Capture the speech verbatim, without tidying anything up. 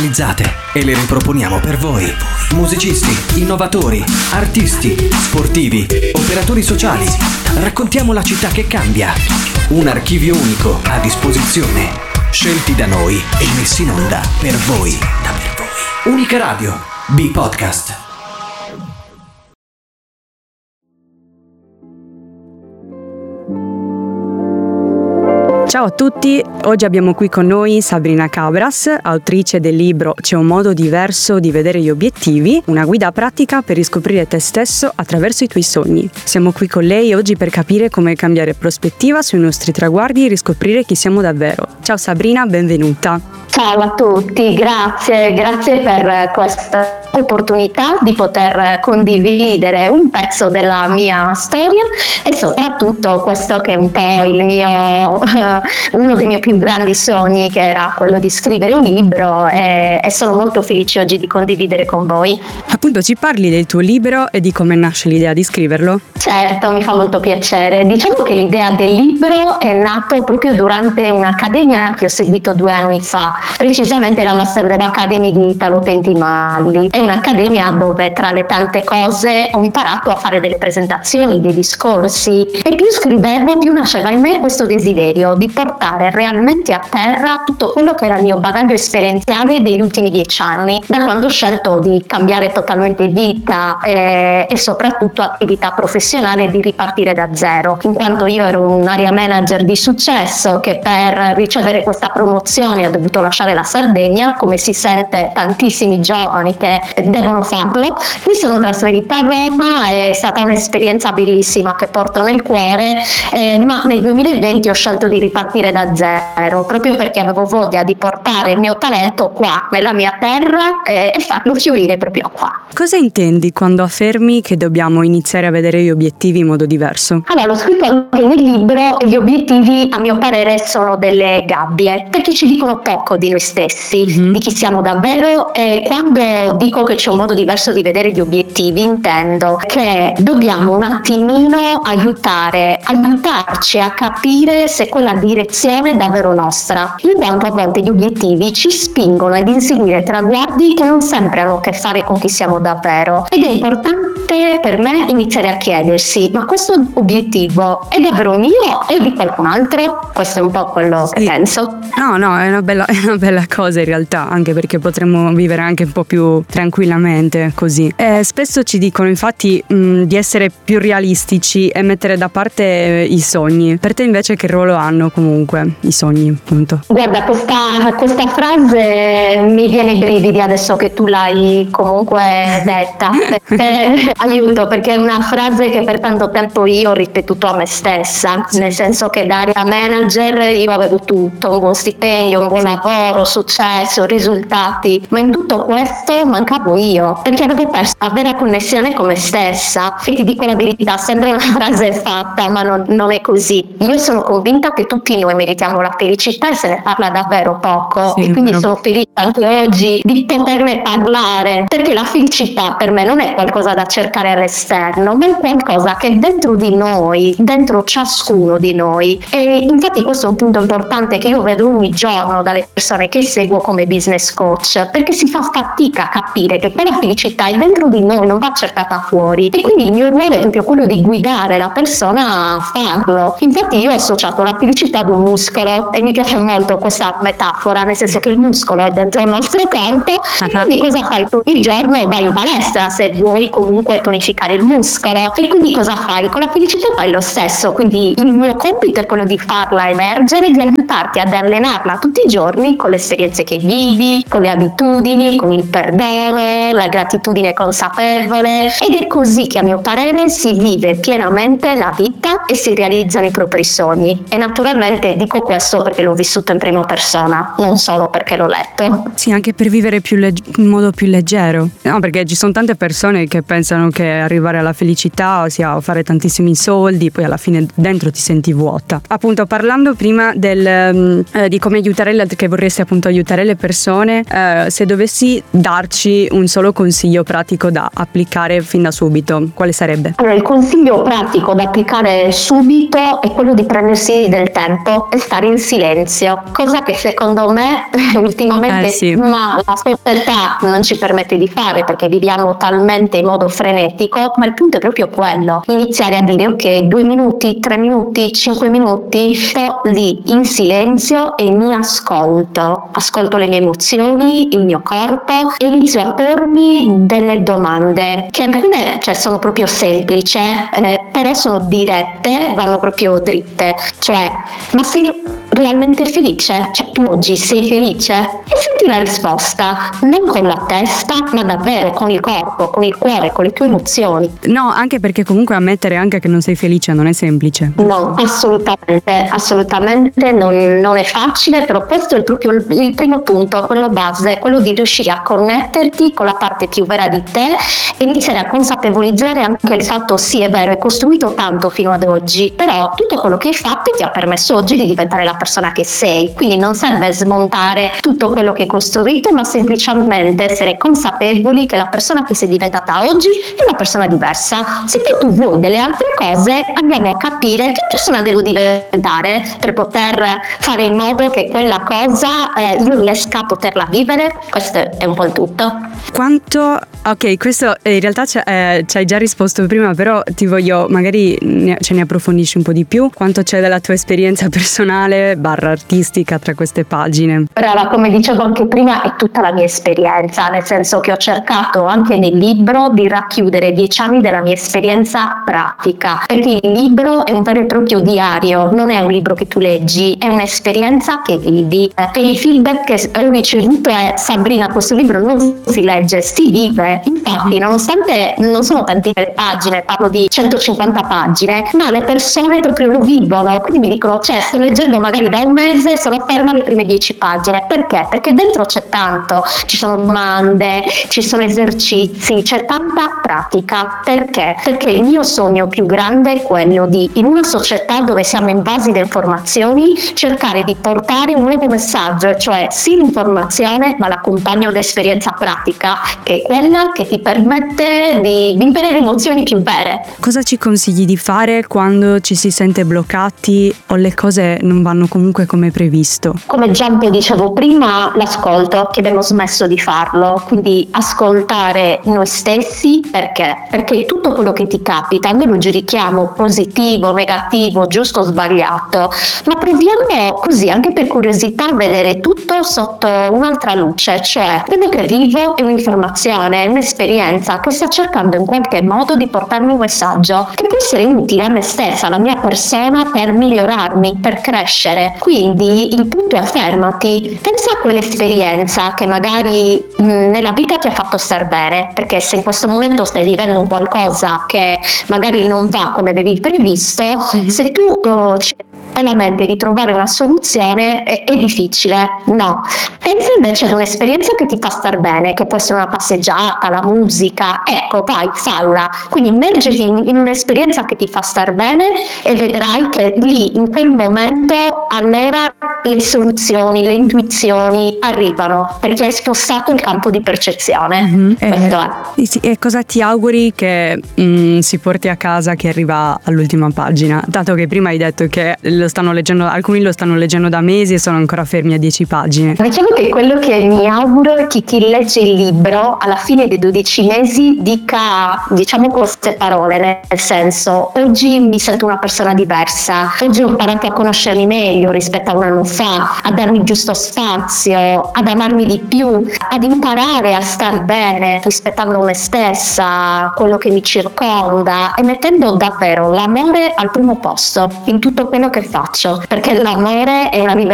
e le riproponiamo per voi. Musicisti, innovatori, artisti, sportivi, operatori sociali. Raccontiamo la città che cambia. Un archivio unico a disposizione, scelti da noi e messi in onda per voi. Unica Radio, B-Podcast. Ciao a tutti, oggi abbiamo qui con noi Sabrina Cabras, autrice del libro C'è un modo diverso di vedere gli obiettivi, una guida pratica per riscoprire te stesso attraverso i tuoi sogni. Siamo qui con lei oggi per capire come cambiare prospettiva sui nostri traguardi e riscoprire chi siamo davvero. Ciao Sabrina, benvenuta. Ciao a tutti, grazie, grazie per questa opportunità di poter condividere un pezzo della mia storia e soprattutto questo che è un po' il mio, uno dei miei più grandi sogni, che era quello di scrivere un libro, e, e sono molto felice oggi di condividere con voi. Appunto, ci parli del tuo libro e di come nasce l'idea di scriverlo? Certo, mi fa molto piacere. Diciamo che l'idea del libro è nata proprio durante un'accademia che ho seguito due anni fa, precisamente la Master Academy di Italo Pentimali. È un'accademia dove, tra le tante cose, ho imparato a fare delle presentazioni, dei discorsi, e più scrivevo più nasceva in me questo desiderio di portare realmente a terra tutto quello che era il mio bagaglio esperienziale degli ultimi dieci anni, da quando ho scelto di cambiare totalmente vita e, e soprattutto attività professionale, di ripartire da zero, in quanto io ero un area manager di successo che per ricevere questa promozione ha dovuto lasciare la Sardegna, come si sente tantissimi giovani che devono farlo. Mi sono trasferita a Roma, è stata un'esperienza bellissima che porto nel cuore, eh, ma nel duemilaventi ho scelto di ripartire da zero, proprio perché avevo voglia di portare il mio talento qua, nella mia terra, eh, e farlo fiorire proprio qua. Cosa intendi quando affermi che dobbiamo iniziare a vedere gli obiettivi in modo diverso? Allora, l'ho scritto anche nel libro. Gli obiettivi, a mio parere, sono delle gabbie, perché ci dicono poco di noi stessi, mm-hmm. di chi siamo davvero. E quando dico che c'è un modo diverso di vedere gli obiettivi, intendo che dobbiamo un attimino aiutare, aiutarci a capire se quella direzione è davvero nostra, in quanto a volte gli obiettivi ci spingono ad inseguire traguardi che non sempre hanno a che fare con chi siamo davvero, ed è importante per me iniziare a chiedersi: ma questo obiettivo è davvero mio o di qualcun altro? Questo è un po' quello che sì. penso. No, no, è una bella, è una bella cosa in realtà, anche perché potremmo vivere anche un po' più tranquillamente così. Eh, spesso ci dicono infatti mh, di essere più realistici e mettere da parte eh, i sogni. Per te invece che ruolo hanno comunque i sogni, appunto? Guarda, questa, questa frase mi viene i brividi adesso che tu l'hai comunque detta, perché, aiuto, perché è una frase che per tanto tempo io ho ripetuto a me stessa, nel senso che da area manager io avevo tutto, un buon stipendio, un buon lavoro, successo, risultati, ma in tutto questo mancavo io, perché avevo perso la vera connessione con me stessa. E ti dico la verità, sembra una frase fatta, ma non, non è così. Io sono convinta che tutti noi meritiamo la felicità e se ne parla davvero poco, sì, e quindi no. sono felice anche oggi di poterne parlare, perché la felicità per me non è qualcosa da cercare all'esterno, ma è qualcosa che è dentro di noi, dentro ciascuno di noi. E infatti questo è un punto importante che io vedo ogni giorno dalle persone che seguo come business coach, perché si fa fatica a capire che quella felicità è dentro di noi, non va cercata fuori, e quindi il mio ruolo è proprio quello di guidare la persona a farlo. Infatti io ho associato la felicità ad un muscolo e mi piace molto questa metafora, nel senso che il muscolo è dentro il nostro corpo, uh-huh. quindi cosa fai tutti il giorno? Vai in palestra se vuoi comunque tonificare il muscolo, e quindi cosa fai? Con la felicità fai lo stesso, quindi il mio compito è quello di farla emergere, di aiutarti ad allenarla tutti i giorni con le esperienze che vivi, con le abitudini, con il perdono, la gratitudine consapevole, ed è così che a mio parere si vive pienamente la vita e si realizzano i propri sogni. E naturalmente dico questo perché l'ho vissuto in prima persona, non solo perché l'ho letto. Sì, anche per vivere più leg- in modo più leggero. No, perché ci sono tante persone che pensano che arrivare alla felicità sia fare tantissimi soldi, poi alla fine dentro ti senti vuota. Appunto, parlando prima del, eh, di come aiutare le altre, che vorresti appunto aiutare le persone, eh, se dovessi darci un solo consiglio pratico da applicare fin da subito, quale sarebbe? Allora, il consiglio pratico da applicare subito è quello di prendersi del tempo tempo è stare in silenzio, cosa che secondo me ultimamente Eh, sì. ma la società non ci permette di fare perché viviamo talmente in modo frenetico, ma il punto è proprio quello, iniziare a dire ok, due minuti, tre minuti, cinque minuti, sto lì in silenzio e mi ascolto, ascolto le mie emozioni, il mio corpo e inizio a pormi delle domande che alcune cioè, sono proprio semplici, eh, però sono dirette, vanno proprio dritte, cioè ma sei realmente felice? Cioè tu oggi sei felice? E senti una risposta, non con la testa, ma davvero con il corpo, con il cuore, con le tue emozioni. No, anche perché comunque ammettere anche che non sei felice non è semplice. No, assolutamente, assolutamente non, non è facile, però questo è proprio il, il primo punto, quello base, quello di riuscire a connetterti con la parte più vera di te e iniziare a consapevolizzare anche il fatto sì è vero, hai costruito tanto fino ad oggi, però tutto quello che hai fatto ti ha permesso oggi di diventare la persona che sei, quindi non serve smontare tutto quello che hai costruito, ma semplicemente essere consapevoli che la persona che sei diventata oggi è una persona diversa. Se tu vuoi delle altre cose, andiamo a capire che persona devo diventare per poter fare in modo che quella cosa eh, io riesca a poterla vivere. Questo è un po' il tutto. Quanto, ok, questo eh, in realtà ci eh, hai già risposto prima, però ti voglio, magari ne, ce ne approfondisci un po' di più. Quanto c'è della tua esperienza personale barra artistica tra queste pagine? Brava, come dicevo anche prima, è tutta la mia esperienza, nel senso che ho cercato anche nel libro di racchiudere dieci anni della mia esperienza pratica, perché il libro è un vero e proprio diario, non è un libro che tu leggi, è un'esperienza che vivi. E il feedback che ho ricevuto è: Sabrina, questo libro non si legge, si vive. Infatti, nonostante non sono tante pagine, parlo di centocinquanta pagine, ma le persone proprio lo vivono, quindi mi dicono, cioè sto leggendo magari da un mese, sono ferma alle prime dieci pagine. Perché? Perché dentro c'è tanto, ci sono domande, ci sono esercizi, c'è tanta pratica. Perché? Perché il mio sogno più grande è quello di, in una società dove siamo invasi da informazioni, cercare di portare un nuovo messaggio, cioè sì l'informazione, ma l'accompagno da esperienza pratica, che è quella che ti permette di vivere le emozioni più vere. Cosa ci consigli di fare quando ci si sente bloccati o le cose non vanno comunque come previsto? Come già vi dicevo prima, l'ascolto, che abbiamo smesso di farlo, quindi ascoltare noi stessi. Perché? Perché tutto quello che ti capita noi lo giudichiamo positivo, negativo, giusto o sbagliato, ma proviamo così anche per curiosità a vedere tutto sotto un'altra luce, cioè quello che vivo è un'informazione, è un'esperienza che sta cercando in qualche modo di portarmi un messaggio che può essere utile a me stessa, alla mia persona, per migliorarmi, per crescere. Quindi il punto è: fermati, pensa a quell'esperienza che magari mh, nella vita ti ha fatto star bene, perché se in questo momento stai vivendo un qualcosa che magari non va come avevi previsto, se tu uh, hai la mente di trovare una soluzione è, è difficile. No, pensa invece ad un'esperienza che ti fa star bene, che può essere una passeggiata, la musica, ecco, vai, falla. Quindi immergiti in, in un'esperienza che ti fa star bene e vedrai che lì in quel momento allora le soluzioni, le intuizioni arrivano, perché hai spostato il campo di percezione. Mm-hmm. Questo eh, è. E cosa ti auguri che mh, si porti a casa che arriva all'ultima pagina? Dato che prima hai detto che lo stanno leggendo, alcuni lo stanno leggendo da mesi e sono ancora fermi a dieci pagine. Diciamo che quello che mi auguro è che chi legge il libro alla fine dei dodici mesi dica, diciamo, queste parole, nel senso: oggi mi sento una persona diversa, oggi ho imparato a conoscermi meglio rispetto a un anno fa, a darmi il giusto spazio, ad amarmi di più, ad imparare a star bene rispettando me stessa, quello che mi circonda e mettendo davvero l'amore al primo posto in tutto quello che faccio, perché l'amore è una